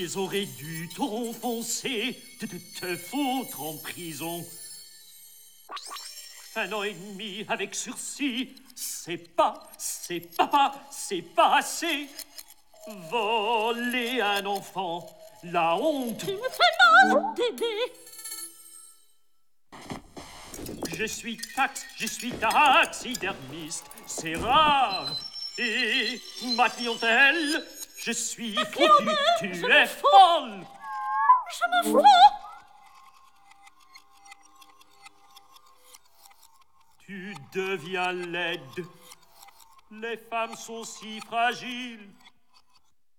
Ils auraient dû t'enfoncer, te foutre en prison. 1 an et demi avec sursis, c'est pas assez. Voler un enfant, la honte. Tu me fais mal, Dédé. Je suis taxidermiste, c'est rare. Et ma clientèle, je suis fou, tu es folle. Je me fous. Tu deviens laide. Les femmes sont si fragiles.